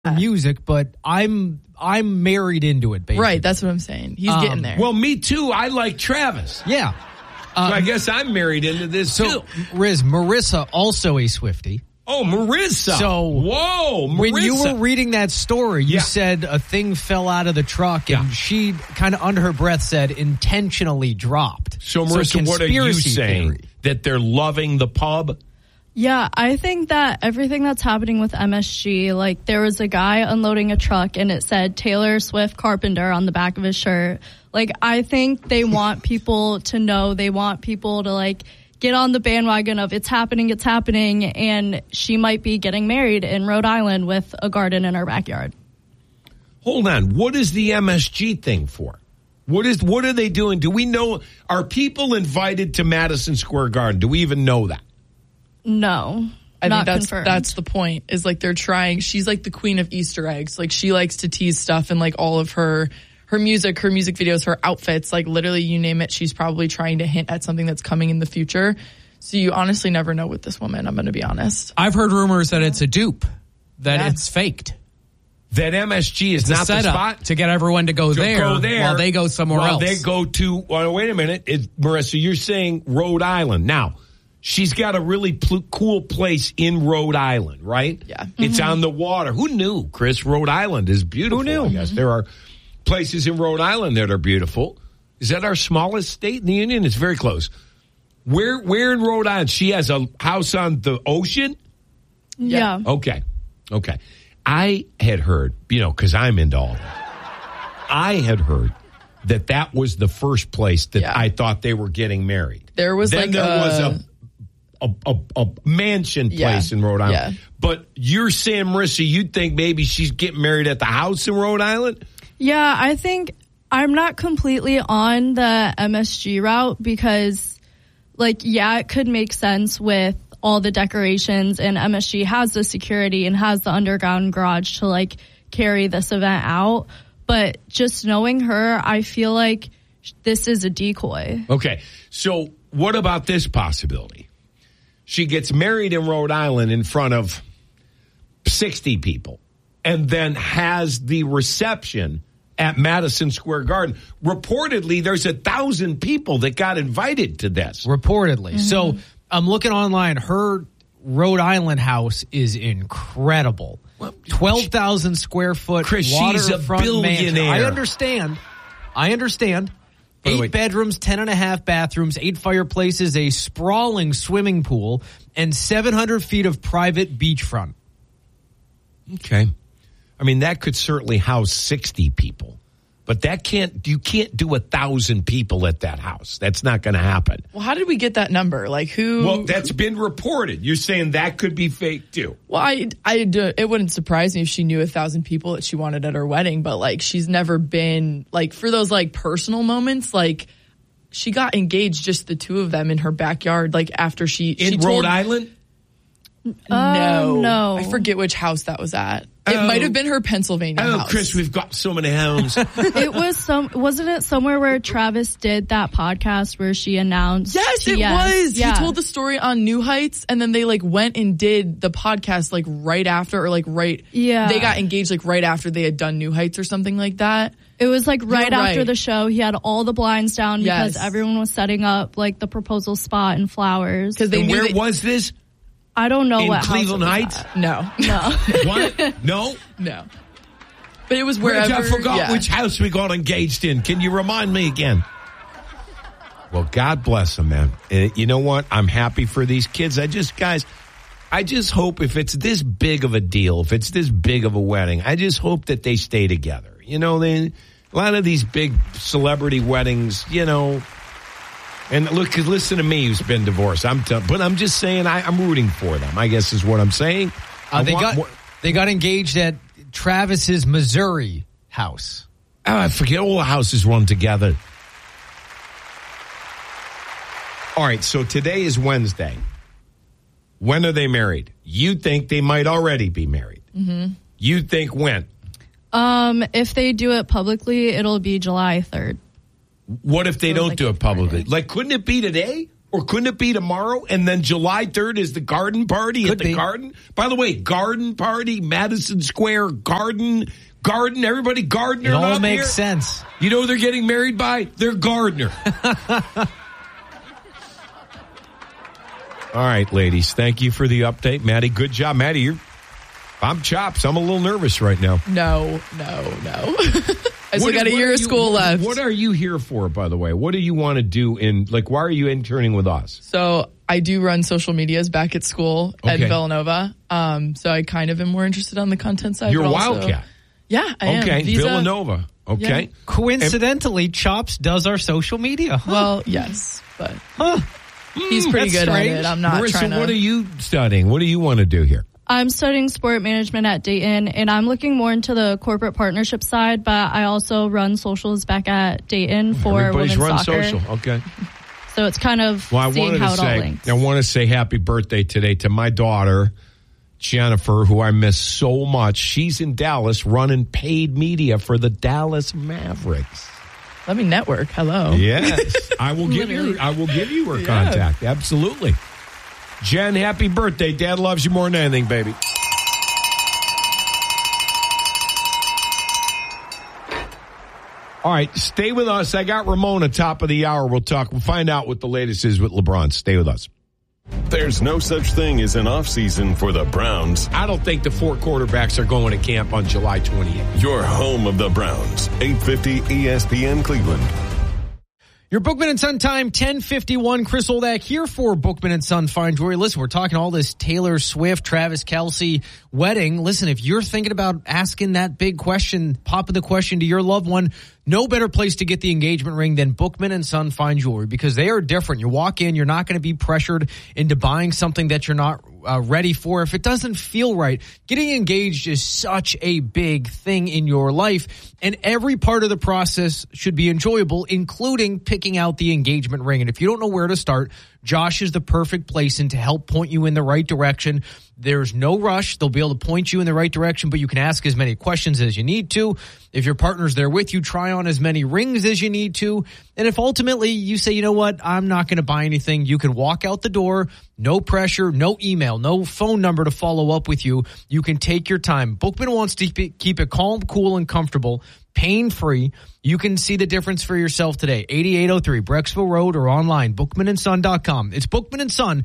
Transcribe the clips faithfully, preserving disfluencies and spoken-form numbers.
music, but I'm I'm married into it, basically. Right, that's what I'm saying. He's Um, getting there. Well, me too. I like Travis. Yeah. So I guess I'm married into this So, too. Riz, Marissa, also a Swiftie. Oh, Marissa. So, whoa, Marissa. When you were reading that story, you Yeah. said a thing fell out of the truck, and Yeah. she kind of under her breath said intentionally dropped. So, Marissa, what are you conspiracy saying? theory. That they're loving the pub? Yeah, I think that everything that's happening with M S G, like there was a guy unloading a truck and it said Taylor Swift Carpenter on the back of his shirt. Like, I think they want people to know, they want people to like get on the bandwagon of it's happening, it's happening, and she might be getting married in Rhode Island with a garden in her backyard. Hold on. What is the M S G thing for? What is? What are they doing? Do we know? Are people invited to Madison Square Garden? Do we even know that? No. I not think that's confirmed. that's the point. Is like they're trying. She's like the queen of Easter eggs. Like she likes to tease stuff in like all of her her music, her music videos, her outfits. Like literally, you name it, she's probably trying to hint at something that's coming in the future. So you honestly never know with this woman. I'm going to be honest. I've heard rumors that it's a dupe, that Yeah. it's faked. That M S G is It's a not the setup spot to get everyone to go, to there, go there while they go somewhere while else. they go to. Well, wait a minute, it, Marissa. You're saying Rhode Island now. She's got a really pl- cool place in Rhode Island, right? Yeah. It's on the water. Who knew, Chris? Rhode Island is beautiful. Who knew? I guess there are places in Rhode Island that are beautiful. Is that our smallest state in the union? It's very close. Where, where in Rhode Island? She has a house on the ocean? Yeah. Okay. Okay. I had heard, you know, because I'm into all that. I had heard that that was the first place that Yeah. I thought they were getting married. There was then like there a, was a a, a, a mansion Yeah. place in Rhode Island. Yeah. But you're saying, Marissa, you think maybe she's getting married at the house in Rhode Island? Yeah, I think I'm not completely on the M S G route because, like, yeah, it could make sense with all the decorations, and M S G has the security and has the underground garage to, like, carry this event out. But just knowing her, I feel like this is a decoy. Okay. So what about this possibility? She gets married in Rhode Island in front of sixty people and then has the reception at Madison Square Garden. Reportedly, there's a thousand people that got invited to this. Reportedly. Mm-hmm. So I'm looking online. Her Rhode Island house is incredible. twelve thousand square foot Chris, she's a waterfront mansion. billionaire. I understand. I understand. By the Eight way- bedrooms, ten and a half bathrooms, eight fireplaces, a sprawling swimming pool, and seven hundred feet of private beachfront. Okay. I mean, that could certainly house sixty people. But that can't, you can't do a thousand people at that house. That's not going to happen. well, how did we get that number? Like who? Well, that's been reported. You're saying that could be fake too. Well, I, I do, it wouldn't surprise me if she knew a thousand people that she wanted at her wedding, but like she's never been like for those like personal moments. Like she got engaged, just the two of them in her backyard. Like after she In she Rhode told, Island? no, Um, no. I forget which house that was at. It Oh. might have been her Pennsylvania Oh, house. Chris, we've got so many homes. It was some, wasn't it somewhere where Travis did that podcast where she announced? Yes, it Yes. was. Yeah. He told the story on New Heights, and then they like went and did the podcast like right after, or like right. Yeah. They got engaged like right after they had done New Heights or something like that. It was like right You're after right. the show. He had all the blinds down because Yes. everyone was setting up like the proposal spot and flowers. Because they And knew where they- was this? I don't know In what Cleveland house it Heights? was at. No, No. What? No? no. But it was Rich, wherever. I forgot yeah. which house we got engaged in. Can you remind me again? Well, God bless them, man. And you know what? I'm happy for these kids. I just, guys, I just hope if it's this big of a deal, if it's this big of a wedding, I just hope that they stay together. You know, they, a lot of these big celebrity weddings, you know, and look, 'cause listen to me who's been divorced. I'm, t- but I'm just saying I, I'm rooting for them, I guess is what I'm saying. Uh, I they want got more- they got engaged at Travis's Missouri house. Oh, I forget all the houses run together. All right, so today is Wednesday. When are they married? You think they might already be married. Mm-hmm. You think when? Um, if they do it publicly, it'll be July third. What if they So don't like do it Friday. publicly? Like, couldn't it be today? Or couldn't it be tomorrow? And then July third is the garden party Could at the be. garden? By the way, garden party, Madison Square Garden, garden, everybody Gardner. It all up makes here. sense. You know who they're getting married by? Their gardener. All right, ladies, thank you for the update. Maddie, good job. Maddie, you're, I'm chops. I'm a little nervous right now. No, no, no. I still What- got a what year are of you- school left. What are you here for, by the way? What do you want to do in, like, why are you interning with us? So I do run social medias back at school at Okay. Villanova. Um, so I kind of am more interested on the content side. You're a but also- Wildcat. Yeah, I am. Okay, Visa- Villanova. Okay. Yeah. Coincidentally, Chops does our social media. Huh. Well, yes, but Huh. he's pretty that's good strange. at it. I'm not Marissa, trying to. what are you studying? What do you want to do here? I'm studying sport management at Dayton, and I'm looking more into the corporate partnership side, but I also run socials back at Dayton for Everybody's women's run soccer. social. Okay. So it's kind of Well, I seeing wanted how to it all say, links. I want to say happy birthday today to my daughter, Jennifer, who I miss so much. She's in Dallas running paid media for the Dallas Mavericks. Let me network. Hello. Yes, I will give you. Literally. I will give you her Yeah. contact. Absolutely. Jen, happy birthday. Dad loves you more than anything, baby. All right, stay with us. I got Ramona top of the hour. We'll talk. We'll find out what the latest is with LeBron. Stay with us. There's no such thing as an off-season for the Browns. I don't think the four quarterbacks are going to camp on July twentieth. Your home of the Browns. eight fifty E S P N Cleveland. Your Bookman and Son time, ten fifty-one. Chris Oldak here for Bookman and Son Fine Jewelry. Listen, we're talking all this Taylor Swift, Travis Kelce wedding. Listen, if you're thinking about asking that big question, popping the question to your loved one, no better place to get the engagement ring than Bookman and Son Fine Jewelry, because they are different. You walk in, you're not going to be pressured into buying something that you're not uh, ready for. If it doesn't feel right, getting engaged is such a big thing in your life, and every part of the process should be enjoyable, including picking out the engagement ring. And if you don't know where to start, Josh is the perfect place and to help point you in the right direction. There's no rush. They'll be able to point you in the right direction, but you can ask as many questions as you need to. If your partner's there with you, try on as many rings as you need to. And if ultimately you say, you know what, I'm not going to buy anything, you can walk out the door. No pressure, no email, no phone number to follow up with you. You can take your time. Bookman wants to keep it calm, cool, and comfortable, pain-free. You can see the difference for yourself today. eighty-eight oh three Brecksville Road or online, bookman and son dot com. It's Bookman and Son.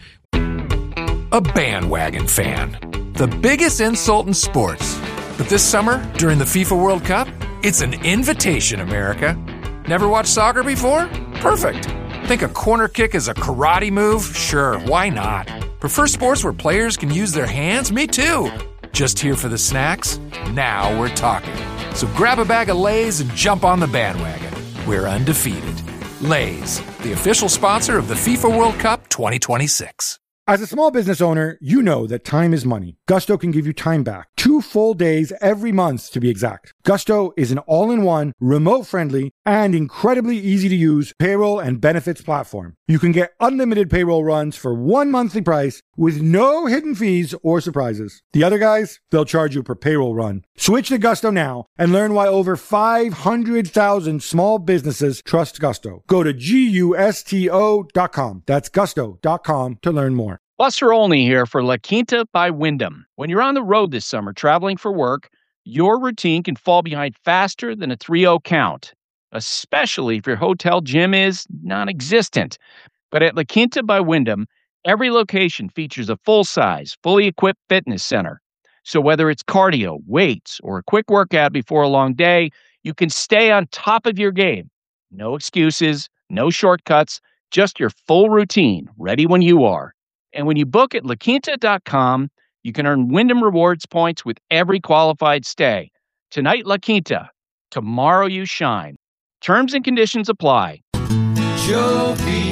A bandwagon fan. The biggest insult in sports. But this summer, during the FIFA World Cup, it's an invitation, America. Never watched soccer before? Perfect. Think a corner kick is a karate move? Sure, why not? Prefer sports where players can use their hands? Me too. Just here for the snacks? Now we're talking. So grab a bag of Lay's and jump on the bandwagon. We're undefeated. Lay's, the official sponsor of the FIFA World Cup twenty twenty-six. As a small business owner, you know that time is money. Gusto can give you time back. Two full days every month, to be exact. Gusto is an all-in-one, remote-friendly, and incredibly easy-to-use payroll and benefits platform. You can get unlimited payroll runs for one monthly price with no hidden fees or surprises. The other guys, they'll charge you per payroll run. Switch to Gusto now and learn why over five hundred thousand small businesses trust Gusto. Go to gusto dot com. That's gusto dot com to learn more. Buster Olney here for La Quinta by Wyndham. When you're on the road this summer traveling for work, your routine can fall behind faster than a three oh count, especially if your hotel gym is non-existent. But at La Quinta by Wyndham, every location features a full-size, fully equipped fitness center. So whether it's cardio, weights, or a quick workout before a long day, you can stay on top of your game. No excuses, no shortcuts, just your full routine, ready when you are. And when you book at la quinta dot com, you can earn Wyndham Rewards points with every qualified stay. Tonight, La Quinta. Tomorrow, you shine. Terms and conditions apply. Joe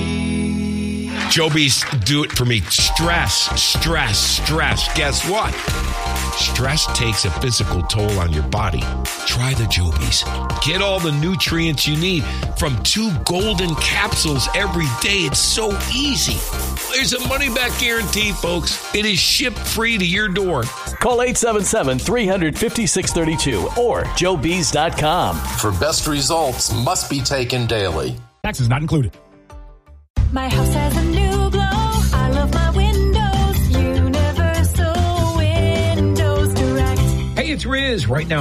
B. Joe B's do it for me. Stress, stress, stress. Guess what? Stress takes a physical toll on your body. Try the Jobies. Get all the nutrients you need from two golden capsules every day. It's so easy. There's a money-back guarantee, folks. It is shipped free to your door. Call eight seven seven, three five six three two or joe bees dot com. For best results, must be taken daily. Taxes not included. My house has a new it's Riz right now.